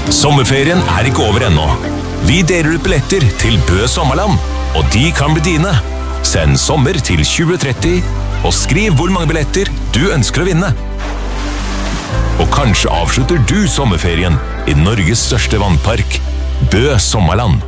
Sommerferien ikke over ennå. Vi deler ut billetter til Bø Sommerland, og de kan bli dine. Send sommer til 2030, og skriv hvor mange billetter du ønsker å vinne. Og kanskje avslutter du sommerferien i Norges største vannpark, Bø Sommerland.